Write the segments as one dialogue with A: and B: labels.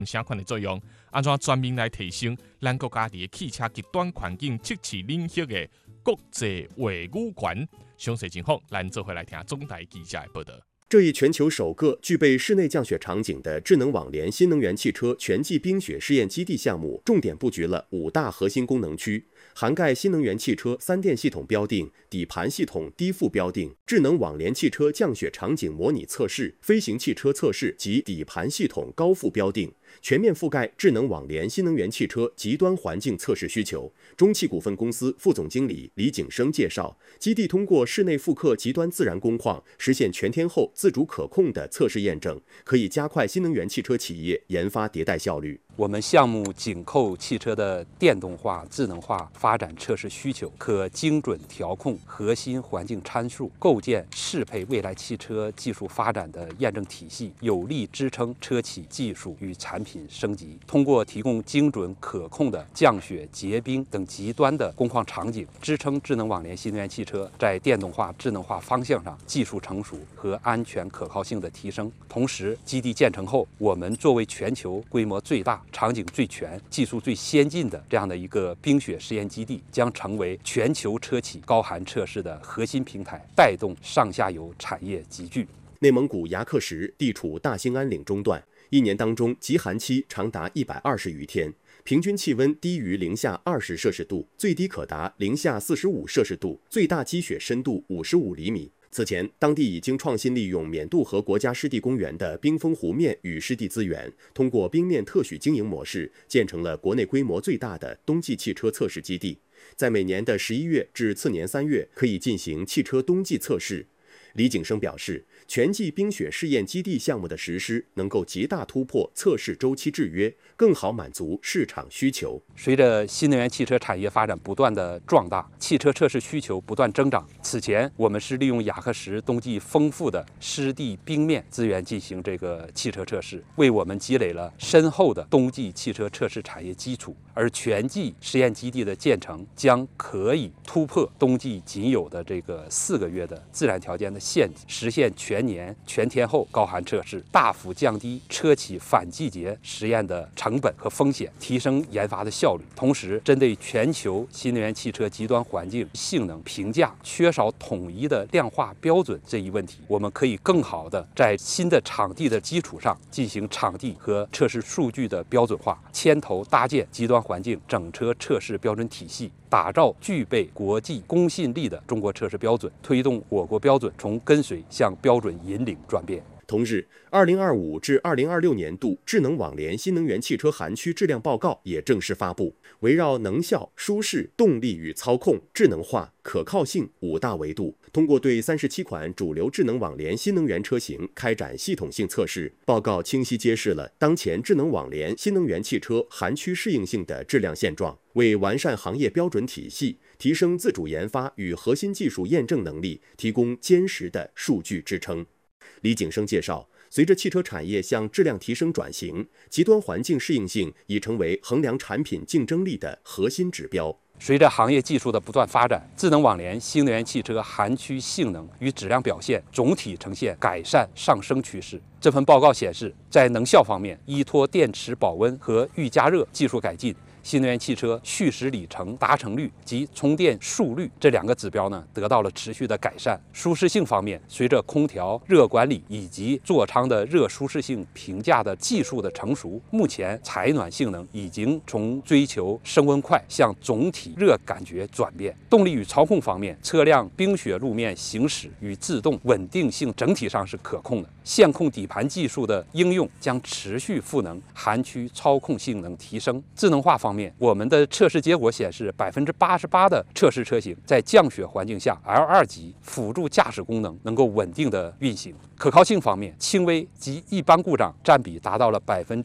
A: 啥款的作用？安怎全面来提升咱国家伫汽车极端环境测试领域的国际话语权？详细情况，咱做回来听总台记者的报道。
B: 这一全球首个具备室内降雪场景的智能网联新能源汽车全季冰雪试验基地项目，重点布局了5大核心功能区，涵盖新能源汽车3电系统标定、底盘系统低负标定、智能网联汽车降雪场景模拟测试、飞行汽车测试及底盘系统高负标定，全面覆盖智能网联新能源汽车极端环境测试需求。中汽股份公司副总经理李景生介绍，基地通过室内复刻极端自然工况，实现全天候自主可控的测试验证，可以加快新能源汽车企业研发迭代效率。
C: 我们项目紧扣汽车的电动化、智能化发展测试需求，可精准调控核心环境参数，构建适配未来汽车技术发展的验证体系，有力支撑车企技术与产品升级。通过提供精准可控的降雪、结冰等极端的工况场景，支撑智能网联新能源汽车在电动化、智能化方向上技术成熟和安全可靠性的提升。同时，基地建成后，我们作为全球规模最大、场景最全、技术最先进的这样的一个冰雪实验基地，将成为全球车企高寒测试的核心平台，带动上下游产业集聚。
B: 内蒙古牙克什地处大兴安岭中段，一年当中极寒期长达120余天，平均气温低于零下20摄氏度，最低可达零下45摄氏度，最大积雪深度55厘米。此前，当地已经创新利用缅渡河国家湿地公园的冰封湖面与湿地资源，通过冰面特许经营模式，建成了国内规模最大的冬季汽车测试基地。在每年的11月至次年3月，可以进行汽车冬季测试。李景生表示，全季冰雪试验基地项目的实施，能够极大突破测试周期制约，更好满足市场需求。
C: 随着新能源汽车产业发展不断的壮大，汽车测试需求不断增长。此前，我们是利用雅克什冬季丰富的湿地冰面资源进行这个汽车测试，为我们积累了深厚的冬季汽车测试产业基础。而全季实验基地的建成，将可以突破冬季仅有的这个4个月的自然条件的限制，实现全年全天候高寒测试，大幅降低车企反季节实验的成本和风险，提升研发的效率。同时，针对全球新能源汽车极端环境性能评价缺少统一的量化标准这一问题，我们可以更好的在新的场地的基础上进行场地和测试数据的标准化，牵头搭建极端环境整车测试标准体系，打造具备国际公信力的中国测试标准，推动我国标准从跟随向标准引领转变。
B: 同日，2025至2026年度智能网联新能源汽车寒区质量报告也正式发布，围绕能效、舒适、动力与操控、智能化、可靠性5大维度，通过对37款主流智能网联新能源车型开展系统性测试。报告清晰揭示了当前智能网联新能源汽车寒区适应性的质量现状，为完善行业标准体系、提升自主研发与核心技术验证能力提供坚实的数据支撑。李景生介绍，随着汽车产业向质量提升转型，极端环境适应性已成为衡量产品竞争力的核心指标。
C: 随着行业技术的不断发展，智能网联新能源汽车寒区性能与质量表现总体呈现改善上升趋势。这份报告显示，在能效方面，依托电池保温和预加热技术改进，新能源汽车续时里程达成率及充电速率这2个指标呢，得到了持续的改善。舒适性方面，随着空调热管理以及座舱的热舒适性评价的技术的成熟，目前采暖性能已经从追求升温快向总体热感觉转变。动力与操控方面，车辆冰雪路面行驶与制动稳定性整体上是可控的。线控底盘技术的应用将持续赋能寒区操控性能提升。智能化方面，我们的测试结果显示，88%的测试车型在降雪环境下 L2 级辅助驾驶功能能够稳定的运行。可靠性方面，轻微及一般故障占比达到了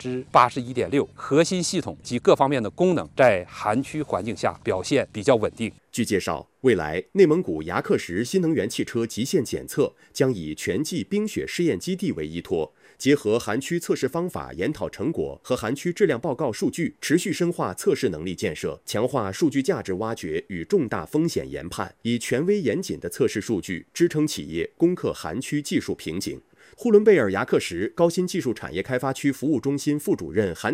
C: 81.6%，核心系统及各方面的功能在寒区环境下表现比较稳定。
B: 据介绍，未来内蒙古牙克什新能源汽车极限检测将以全季冰雪试验基地为依托，结合寒区测试方法研讨成果和寒区质量报告数据，持续深化测试能力建设，强化数据价值挖掘与重大风险研判，以权威严谨的测试数据支撑企业攻克寒区技术瓶颈。呼伦贝尔牙克什高新技术产业开发区服务中心副主任韩